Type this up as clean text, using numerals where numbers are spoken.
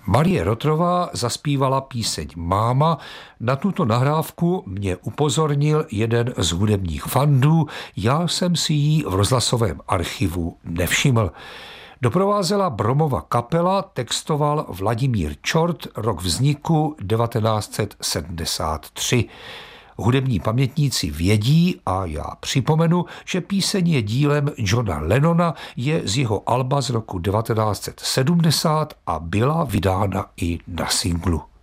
Marie Rotrová zaspívala píseň Máma. Na tuto nahrávku mě upozornil jeden z hudebních fandů, já jsem si ji v rozhlasovém archivu nevšiml. Doprovázela Bromova kapela, textoval Vladimír Čort, rok vzniku 1973. Hudební pamětníci vědí a já připomenu, že píseň je dílem Johna Lennona, je z jeho alba z roku 1970 a byla vydána i na singlu.